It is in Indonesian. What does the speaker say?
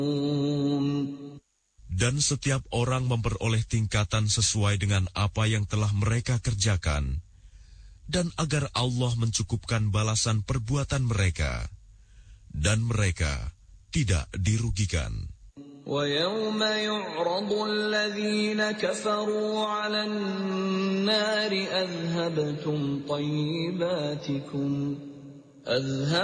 Dan setiap orang memperoleh tingkatan sesuai dengan apa yang telah mereka kerjakan, dan agar Allah mencukupkan balasan perbuatan mereka, dan mereka tidak dirugikan. وَيَوْمَ يُعْرَضُ الَّذِينَ كَفَرُوا عَلَى النَّارِ أَذْهَبْتُمْ طَيِّبَاتِكُمْ